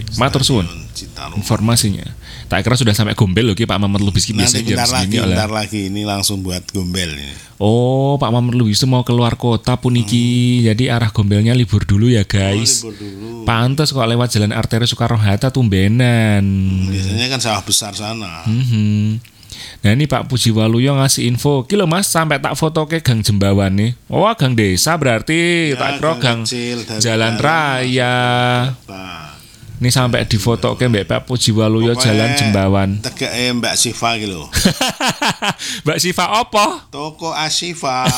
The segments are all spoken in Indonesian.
Matur suwun informasinya. Tak kira sudah sampai Gombel loh Pak Mamat Lubis nanti bentar lagi ini langsung buat Gombel ini. Oh, Pak Mamat Lubis itu mau keluar kota puniki. Jadi arah Gombelnya libur dulu ya guys. Libur dulu. Pantes kok lewat jalan arteri Soekarno-Hatta tumbenan. Biasanya kan sawah besar sana. Nah ini Pak Puji Waluyo ngasih info. Kilo Mas sampai tak foto ke Gang Jembawan nih. Oh gang desa berarti ya, tak kira gang jalan raya. Ini sampai difoto ke Mbak Pak Puji Waluyo jalan Jembawan. Tegak Mbak Siva gitu. Mbak Siva apa? Toko Asifa.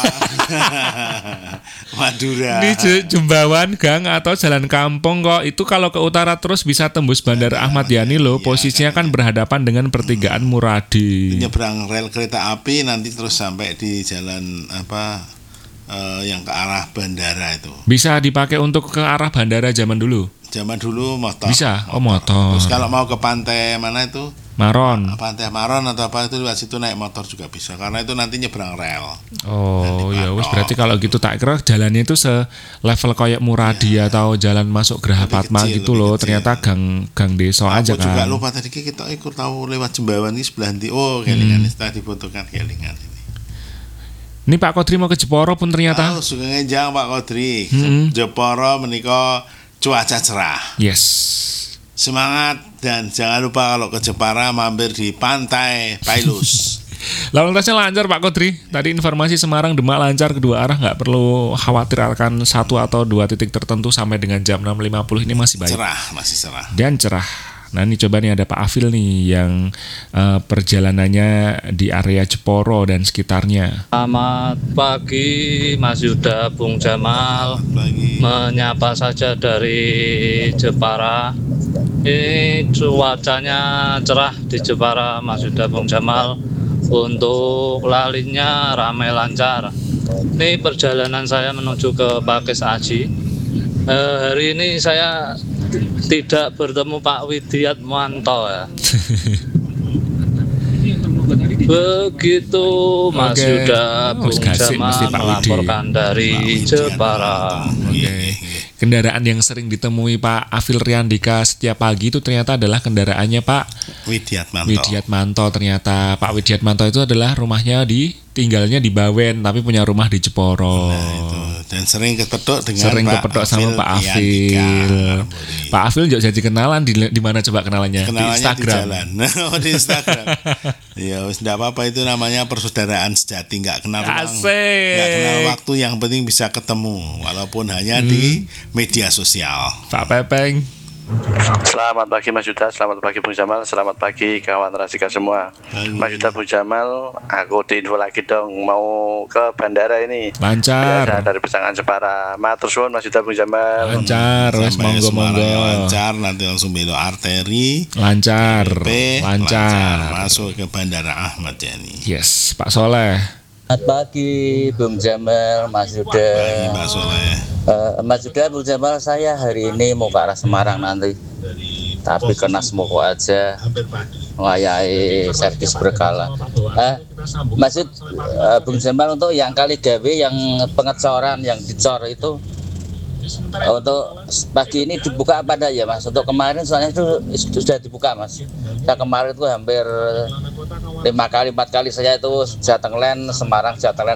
Madura. Ini Jembawan gang atau jalan kampung kok. Itu kalau ke utara terus bisa tembus Bandara Ahmad Yani loh. Posisinya kan berhadapan dengan pertigaan Muradi. Nyebrang rel kereta api nanti terus sampai di jalan yang ke arah bandara itu. Bisa dipakai untuk ke arah bandara zaman dulu. Zaman dulu motor. Bisa, motor. Terus kalau mau ke pantai mana itu? Maron. Pantai Maron atau apa itu lewat situ naik motor juga bisa karena itu nanti nyebrang rel. Oh, ya wis berarti kalau gitu tak kira jalannya itu selevel kayak Muradi atau jalan masuk Geraha Padma gitu loh. Ternyata gang desa aja kan. Aku juga lupa tadi kita ikut tahu lewat Jembawan ini sebelah nanti. Oh, kelingan setelah difotokan kelingan ini. Ini Pak Kodri mau ke Jeporo pun ternyata. Oh, Sungai Ngenjang Pak Kodri. Jeporo menika cuaca cerah. Yes. Semangat dan jangan lupa kalau ke Jepara mampir di Pantai Pailus. Lalu lintasnya lancar Pak Kodri. Tadi informasi Semarang Demak lancar kedua arah, nggak perlu khawatir akan satu atau dua titik tertentu sampai dengan jam 6.50 ini masih baik. Cerah, masih cerah. Dan cerah. Nah ini coba nih ada Pak Afil nih yang perjalanannya di area Jeporo dan sekitarnya. Selamat pagi Mas Yuda, Bung Jamal. Menyapa saja dari Jepara. Ini cuacanya cerah di Jepara Mas Yuda, Bung Jamal. Untuk lalinya ramai lancar. Ini perjalanan saya menuju ke Pakis Aji. Hari ini saya tidak bertemu Pak Widiatmanto ya. Begitu Mas Yuda, Bung Jamal melaporkan dari Jepara. Kendaraan yang sering ditemui Pak Afil Riandika setiap pagi itu ternyata adalah kendaraannya Pak Widiatmanto. Ternyata Pak Widiatmanto itu adalah rumahnya tinggalnya di Bawen tapi punya rumah di Jeporo. Nah, itu. Dan sering kepedok dengan sama Pak Afil. Pak Afil juga jadi kenalan di mana coba kenalannya? Di Instagram. Di jalan. Di Instagram. Ya wis enggak apa-apa, itu namanya persaudaraan sejati, enggak kenal waktu, yang penting bisa ketemu walaupun hanya di media sosial. Pak Pepeng. Selamat pagi Mas Yuda, selamat pagi Bung Jamal, selamat pagi kawan Rasika semua. Mas Yuda, Bung Jamal, aku diinfo lagi dong, mau ke bandara ini. Lancar. Biasa dari Pesangan Jepara. Matur suwun Mas Yuda, Bung Jamal. Lancar, wes monggo. Lancar, nanti langsung belok arteri. Lancar. Masuk ke Bandara Ahmad Yani. Yes, Pak Soleh. Selamat pagi Bung Jamal, Mas Yuda. Pagi Pak Soleh. Mas Yuda, Bung Jamal, saya hari ini mau ke arah Semarang nanti. Tapi kena semoko aja melayai servis berkala. Maksud Bung Jamal, untuk yang kali gawe yang pengecoran yang dicor itu untuk pagi ini dibuka apa enggak ya Mas? Untuk kemarin soalnya itu sudah dibuka Mas. Saya kemarin itu hampir 4 kali saya itu Jatenglen Semarang.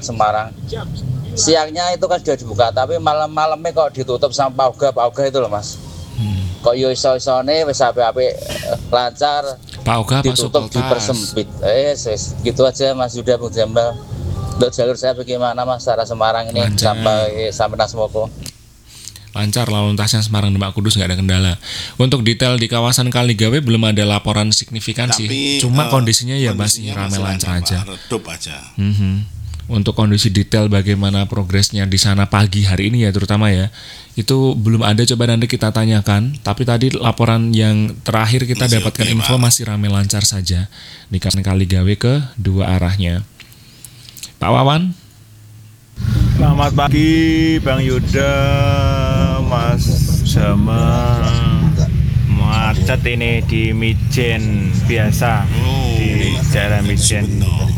Siangnya itu kan sudah dibuka, tapi malam-malamnya kok ditutup sama Pak Uga itu loh Mas. Kok yo iso-isone wis apik-apik lancar. Pak Uga ditutup dipersempit. Gitu aja Mas Yuda, Bung Jamal. Untuk jalur saya bagaimana Mas arah Semarang ini sampai Nasmoko? Lancar lalu lintasnya Semarang Demak Kudus, nggak ada kendala. Untuk detail di kawasan Kaligawe belum ada laporan signifikan sih. Cuma kondisinya ya masih ramai lancar aja. Redup aja. Untuk kondisi detail bagaimana progresnya di sana pagi hari ini ya terutama ya, itu belum ada, coba nanti kita tanyakan. Tapi tadi laporan yang terakhir kita dapatkan info masih ramai lancar saja di kawasan Kaligawe ke dua arahnya. Pak Wawan. Selamat pagi Bang Yuda, Mas Jamal. Macet ini di Mijen biasa, di daerah Mijen,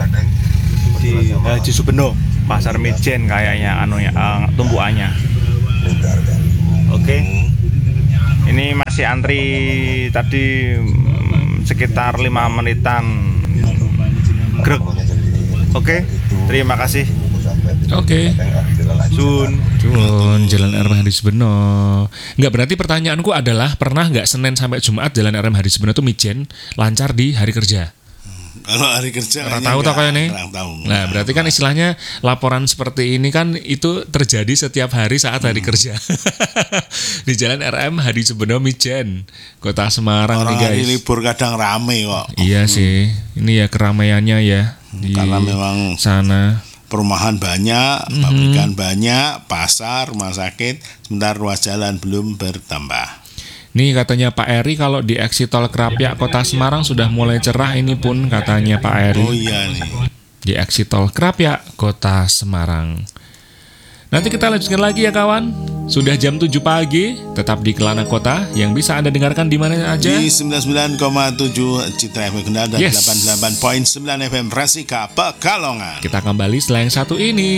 di Subeno, pasar Mijen kayaknya tumbuhannya. Oke. Ini masih antri tadi sekitar 5 menitan. Greg. Oke, terima kasih. Oke. Sun Jalan RM Hadisubeno. Enggak, berarti pertanyaanku adalah pernah nggak Senin sampai Jumat Jalan RM Hadisubeno itu mijen lancar di hari kerja? Kalau hari kerja tahu kayak ini. Nah, berarti kan istilahnya laporan seperti ini kan itu terjadi setiap hari saat hari kerja. Di Jalan RM Hadisubeno mijen, Kota Semarang nih guys. Hari libur kadang rame kok. Iya sih. Ini ya keramaiannya ya di karena memang sana. Perumahan banyak, pabrikan banyak, pasar, rumah sakit, sementara ruas jalan belum bertambah. Nih katanya Pak Eri kalau di exit tol Krapyak Kota Semarang sudah mulai cerah ini pun katanya Pak Eri. Oh iya nih. Di exit tol Krapyak Kota Semarang. Nanti kita lanjutkan lagi ya kawan. Sudah jam 7 pagi, tetap di Kelana Kota yang bisa Anda dengarkan di mana aja. Di 99,7 Citra FM Kendal dan 88.9 FM Resika Pekalongan. Kita kembali setelah yang satu ini.